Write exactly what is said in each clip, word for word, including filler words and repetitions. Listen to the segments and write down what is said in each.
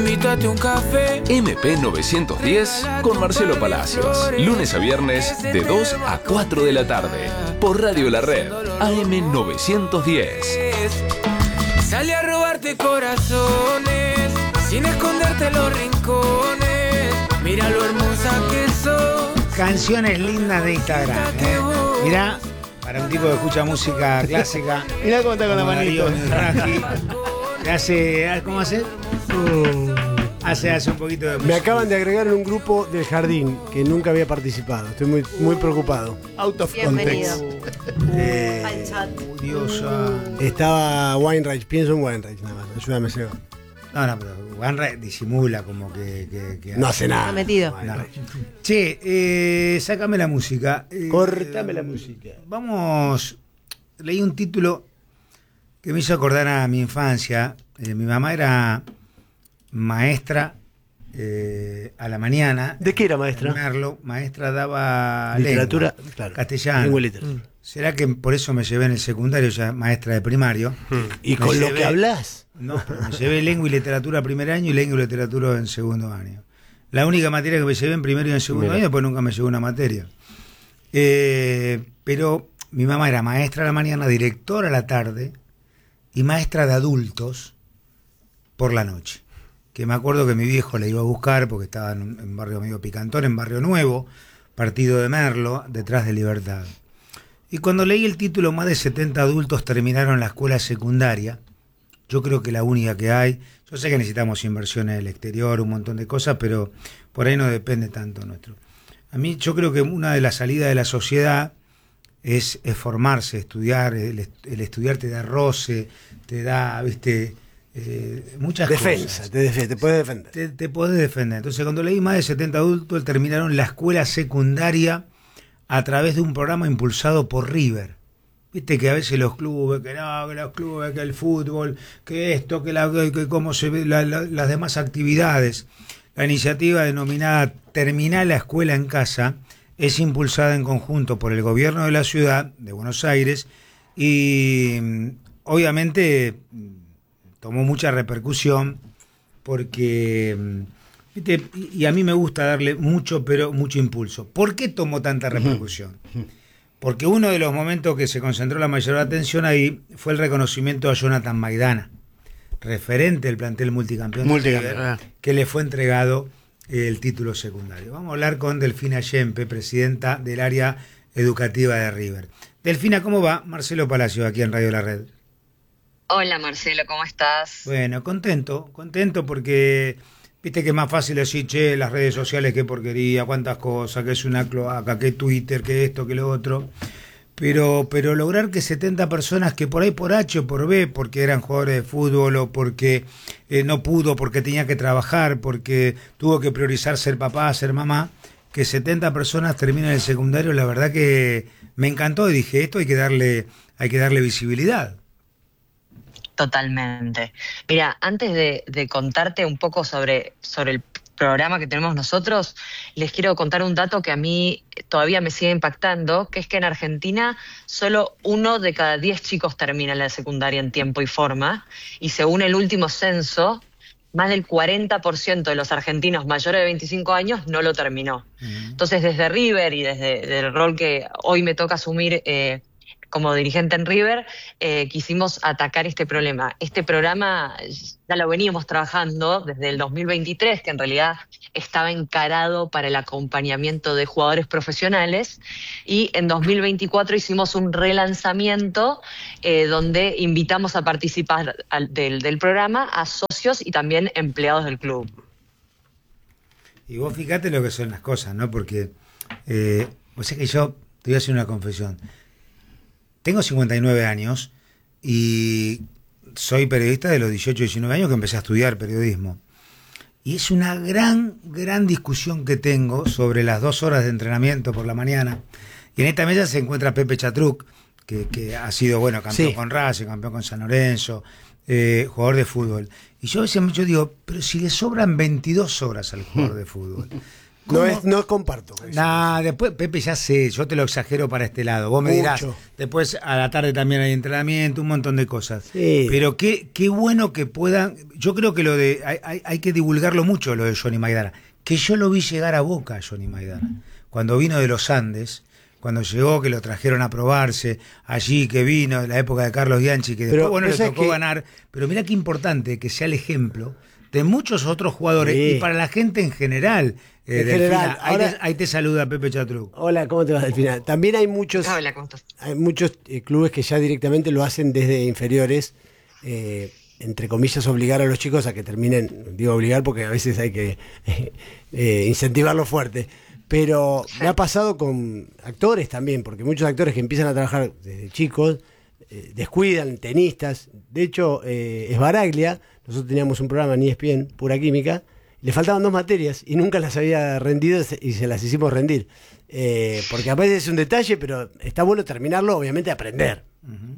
Invítate un café. M P novecientos diez con Marcelo Palacios. Lunes a viernes de dos a cuatro de la tarde. Por Radio La Red, A M novecientos diez. Sale a robarte corazones, sin esconderte en los rincones. Mira lo hermosa que sos. Canciones lindas de Instagram, ¿eh? Mirá, para un tipo que escucha música clásica. Mirá cómo está con la manito. Hace, ¿cómo hace? Uh, hace, hace un poquito de música. Me acaban de agregar en un grupo del jardín que nunca había participado. Estoy muy, muy preocupado. Out of context. Eh, Al chat. Diosa. Estaba Weinreich, pienso en Weinreich nada más. Ayúdame, Seba. No, no, pero Weinreich disimula como que... que, que no hace nada. Está metido. No. Che, eh, sácame la música. Eh, Cortame la música. Vamos, leí un título que me hizo acordar a mi infancia. Eh, mi mamá era maestra eh, a la mañana. ¿De qué era maestra? En Merlo. Maestra daba literatura, lengua, claro. castellano. Lengua y literatura. ¿Será que por eso me llevé en el secundario ya maestra de primario? ¿Y Me con llevé, lo que hablas? No, pero me llevé lengua y literatura primer año y lengua y literatura en segundo año. La única materia que me llevé en primero y en segundo Mira. año, después nunca me llevé una materia. Eh, pero mi mamá era maestra a la mañana, directora a la tarde y maestra de adultos por la noche. Que me acuerdo que mi viejo la iba a buscar porque estaba en un barrio medio picantón, en Barrio Nuevo, partido de Merlo, detrás de Libertad. Y cuando leí el título, más de setenta adultos terminaron la escuela secundaria. Yo creo que la única que hay. Yo sé que necesitamos inversiones en el exterior, un montón de cosas, pero por ahí no depende tanto nuestro. A mí, yo creo que una de las salidas de la sociedad es, es formarse, estudiar. El, el estudiar te da roce, te da, viste, eh, muchas defensa, cosas. Te, defiende, te puedes defender. Te, te podés defender. Entonces, cuando leí más de setenta adultos terminaron la escuela secundaria a través de un programa impulsado por River. Viste que a veces los clubes, que no, que los clubes, que el fútbol, que esto, que, la, que cómo se ve la, la, las demás actividades. La iniciativa denominada Terminar la Escuela en Casa es impulsada en conjunto por el gobierno de la ciudad de Buenos Aires y obviamente tomó mucha repercusión porque... ¿Viste? Y a mí me gusta darle mucho, pero mucho impulso. ¿Por qué tomó tanta repercusión? Porque uno de los momentos que se concentró la mayor atención ahí fue el reconocimiento a Jonathan Maidana, referente del plantel multicampeón, multicampeón de River, que le fue entregado el título secundario. Vamos a hablar con Delfina Yempe, presidenta del área educativa de River. Delfina, ¿cómo va? Marcelo Palacio, aquí en Radio La Red. Hola Marcelo, ¿cómo estás? Bueno, contento, contento porque... Viste que es más fácil decir, che, las redes sociales, qué porquería, cuántas cosas, que es una cloaca, que Twitter, que esto, que lo otro. Pero, pero lograr que setenta personas que por ahí por H o por B, porque eran jugadores de fútbol o porque eh, no pudo, porque tenía que trabajar, porque tuvo que priorizar ser papá, ser mamá, que setenta personas terminen el secundario, la verdad que me encantó y dije, esto hay que darle, hay que darle visibilidad. Totalmente. Mira, antes de, de contarte un poco sobre, sobre el programa que tenemos nosotros, les quiero contar un dato que a mí todavía me sigue impactando, que es que en Argentina solo uno de cada diez chicos termina la secundaria en tiempo y forma, y según el último censo, más del cuarenta por ciento de los argentinos mayores de veinticinco años no lo terminó. Uh-huh. Entonces, desde River y desde el rol que hoy me toca asumir eh, como dirigente en River, eh, quisimos atacar este problema. Este programa ya lo veníamos trabajando desde el dos mil veintitrés, que en realidad estaba encarado para el acompañamiento de jugadores profesionales, y en dos mil veinticuatro hicimos un relanzamiento eh, donde invitamos a participar al, del, del programa a socios y también empleados del club. Y vos fíjate lo que son las cosas, ¿no? Porque, eh, o sea que yo te voy a hacer una confesión. Tengo cincuenta y nueve años y soy periodista de los dieciocho, diecinueve años que empecé a estudiar periodismo. Y es una gran, gran discusión que tengo sobre las dos horas de entrenamiento por la mañana. Y en esta mesa se encuentra Pepe Chatruc, que, que ha sido, bueno, campeón sí. con Racing, campeón con San Lorenzo, eh, jugador de fútbol. Y yo a veces yo digo, pero si le sobran veintidós horas al jugador de fútbol. No, es, no comparto. Nah, después, Pepe, ya sé, yo te lo exagero para este lado. Vos me Mucho. dirás, después a la tarde también hay entrenamiento, un montón de cosas. Sí. Pero qué, qué bueno que puedan. Yo creo que lo de. Hay, hay, hay que divulgarlo mucho, lo de Johnny Maidana. Que yo lo vi llegar a Boca, Johnny Maidana. Cuando vino de los Andes, cuando llegó, que lo trajeron a probarse, allí que vino, en la época de Carlos Bianchi, que después, Pero, bueno, le tocó que... ganar. Pero mirá qué importante que sea el ejemplo de muchos otros jugadores sí. y para la gente en general. Eh, en Delfina, general, ahí, ahora... te, ahí te saluda Pepe Chatruc. Hola, ¿cómo te vas, Delfina? También hay muchos, Hola, ¿cómo estás? hay muchos eh, clubes que ya directamente lo hacen desde inferiores, eh, entre comillas, obligar a los chicos a que terminen, digo obligar porque a veces hay que eh, incentivarlo fuerte. Pero me ha pasado con actores también, porque muchos actores que empiezan a trabajar desde chicos eh, descuidan, tenistas. De hecho, eh, Esbaraglia, nosotros teníamos un programa en E S P N, Pura Química, le faltaban dos materias y nunca las había rendido y se las hicimos rendir. Eh, porque a veces es un detalle, pero está bueno terminarlo, obviamente aprender. Uh-huh.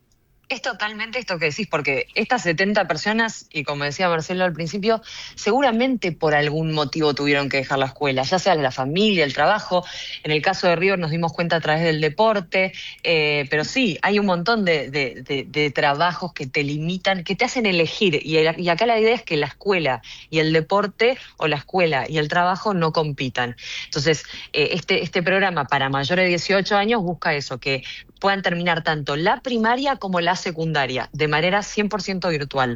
Es totalmente esto que decís, porque estas setenta personas, y como decía Marcelo al principio, seguramente por algún motivo tuvieron que dejar la escuela, ya sea la familia, el trabajo. En el caso de River nos dimos cuenta a través del deporte, eh, pero sí, hay un montón de, de, de, de trabajos que te limitan, que te hacen elegir, y, y acá la idea es que la escuela y el deporte, o la escuela y el trabajo no compitan. Entonces, eh, este, este programa para mayores de dieciocho años busca eso, que puedan terminar tanto la primaria como la secundaria, de manera cien por ciento virtual.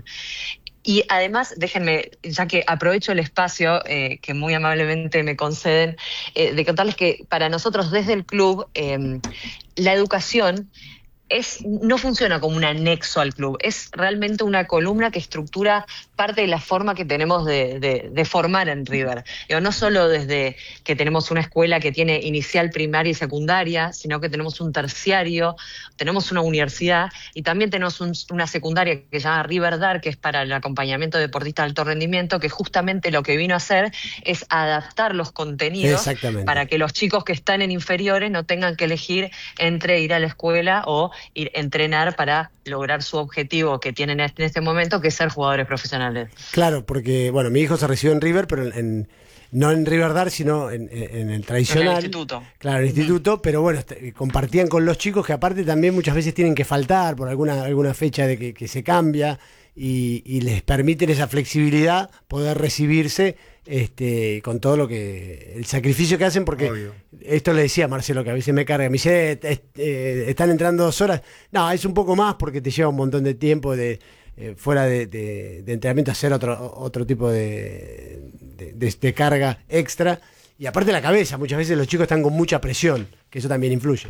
Y además, déjenme, ya que aprovecho el espacio eh, que muy amablemente me conceden, eh, de contarles que para nosotros desde el club, eh, la educación es, no funciona como un anexo al club, es realmente una columna que estructura parte de la forma que tenemos de, de, de formar en River. Digo, no solo desde que tenemos una escuela que tiene inicial, primaria y secundaria, sino que tenemos un terciario, tenemos una universidad y también tenemos un, una secundaria que se llama River Dar, que es para el acompañamiento de deportistas de alto rendimiento, que justamente lo que vino a hacer es adaptar los contenidos para que los chicos que están en inferiores no tengan que elegir entre ir a la escuela o ir a entrenar para lograr su objetivo que tienen en este momento, que es ser jugadores profesionales. Claro, porque, bueno, mi hijo se recibió en River, pero en, en, no en River Dar, sino en, en el tradicional. En el instituto. Claro, en el instituto, pero bueno, compartían con los chicos que aparte también muchas veces tienen que faltar por alguna, alguna fecha de que, que se cambia y, y les permiten esa flexibilidad, poder recibirse este, con todo lo que, el sacrificio que hacen, porque obvio. Esto le decía a Marcelo, que a veces me carga, me dice, eh, eh, eh, están entrando dos horas. No, es un poco más porque te lleva un montón de tiempo de... Eh, fuera de, de, de entrenamiento, hacer otro, otro tipo de, de, de, de carga extra. Y aparte la cabeza, muchas veces los chicos están con mucha presión, que eso también influye.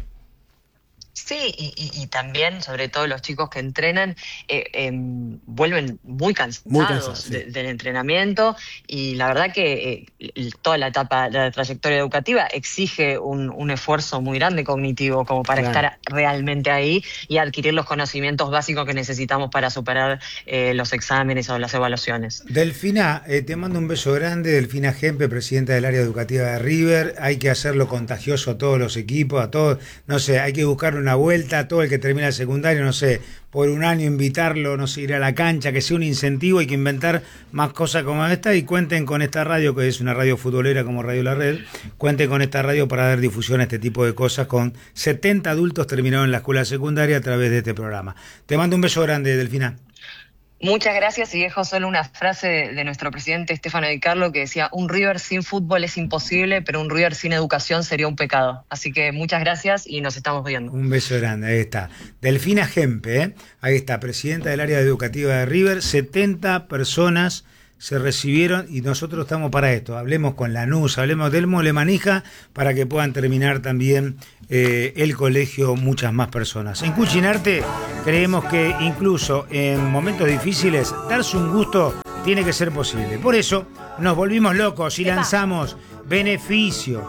Sí, y, y, y también, sobre todo los chicos que entrenan, eh, eh, vuelven muy cansados, muy cansados sí. de, del entrenamiento, y la verdad que eh, toda la etapa, la trayectoria educativa exige un, un esfuerzo muy grande cognitivo como para claro. estar realmente ahí y adquirir los conocimientos básicos que necesitamos para superar eh, los exámenes o las evaluaciones. Delfina, eh, te mando un beso grande. Delfina Gempe, presidenta del área educativa de River. Hay que hacerlo contagioso a todos los equipos, a todos, no sé, hay que buscar una vuelta a todo el que termina el secundario, no sé, por un año invitarlo, no sé, ir a la cancha, que sea un incentivo, hay que inventar más cosas como esta, y cuenten con esta radio, que es una radio futbolera como Radio La Red, cuenten con esta radio para dar difusión a este tipo de cosas, con setenta adultos terminados en la escuela secundaria a través de este programa. Te mando un beso grande, Delfina. Muchas gracias, y dejo solo una frase de, de nuestro presidente Stefano Di Carlo, que decía: un River sin fútbol es imposible, pero un River sin educación sería un pecado. Así que muchas gracias y nos estamos viendo. Un beso grande, ahí está. Delfina Gempe, ¿eh? Ahí está, presidenta del área educativa de River. setenta personas se recibieron y nosotros estamos para esto. Hablemos con Lanús, hablemos del Mole Manija para que puedan terminar también eh, el colegio muchas más personas. En Cuchinarte creemos que incluso en momentos difíciles darse un gusto tiene que ser posible. Por eso nos volvimos locos y ¿Qué lanzamos va? beneficios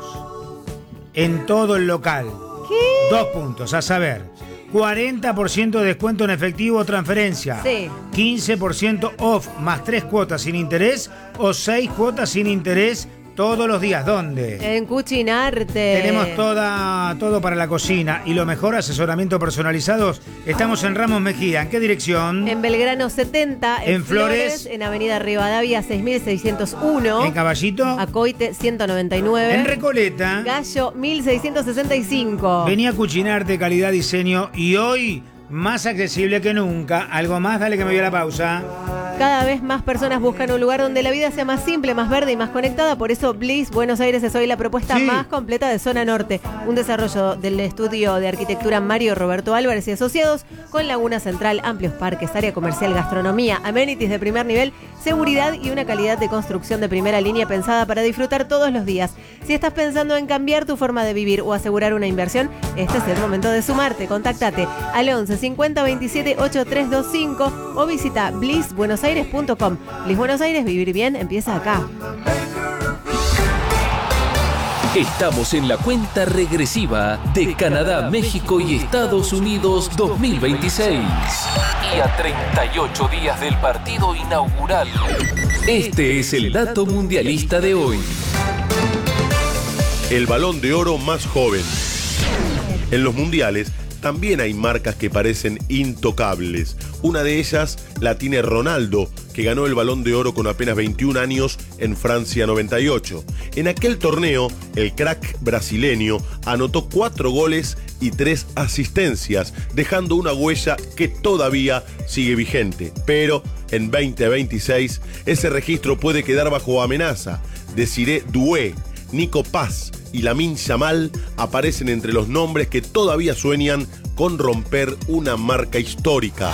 en todo el local. ¿Qué? Dos puntos, a saber, cuarenta por ciento de descuento en efectivo o transferencia. Sí. quince por ciento off más tres cuotas sin interés o seis cuotas sin interés todos los días. ¿Dónde? En Cucinarte. Tenemos toda, todo para la cocina y lo mejor, asesoramiento personalizados. Estamos en Ramos Mejía. ¿En qué dirección? En Belgrano setenta. En, en Flores, Flores. En Avenida Rivadavia seis mil seiscientos uno. En Caballito. Acoite ciento noventa y nueve. En Recoleta. Gallo mil seiscientos sesenta y cinco. Vení a Cucinarte, calidad, diseño y hoy más accesible que nunca. Algo más, dale que me voy a la pausa. Cada vez más personas buscan un lugar donde la vida sea más simple, más verde y más conectada. Por eso Bliss Buenos Aires es hoy la propuesta sí. más completa de Zona Norte. Un desarrollo del estudio de arquitectura Mario Roberto Álvarez y Asociados, con laguna central, amplios parques, área comercial, gastronomía, amenities de primer nivel, seguridad y una calidad de construcción de primera línea pensada para disfrutar todos los días. Si estás pensando en cambiar tu forma de vivir o asegurar una inversión, este es el momento de sumarte. Contáctate al once cincuenta veintisiete ochenta y tres veinticinco o visita bliss buenos aires punto com. Bliss Buenos Aires, vivir bien empieza acá. Estamos en la cuenta regresiva de Canadá, México y Estados Unidos dos mil veintiséis. Y a treinta y ocho días del partido inaugural. Este es el dato mundialista de hoy. El Balón de Oro más joven. En los mundiales también hay marcas que parecen intocables. Una de ellas la tiene Ronaldo, que ganó el Balón de Oro con apenas veintiún años en Francia noventa y ocho. En aquel torneo, el crack brasileño anotó cuatro goles y tres asistencias, dejando una huella que todavía sigue vigente. Pero en veinte veintiséis ese registro puede quedar bajo amenaza. Desiré Doué, Nico Paz y Lamine Yamal aparecen entre los nombres que todavía sueñan con romper una marca histórica.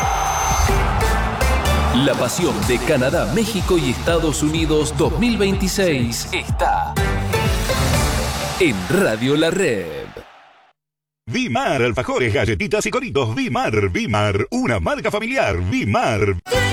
La pasión de Canadá, México y Estados Unidos dos mil veintiséis está en Radio La Red. Vimar, alfajores, galletitas y coritos. Vimar, Vimar, una marca familiar. Vimar.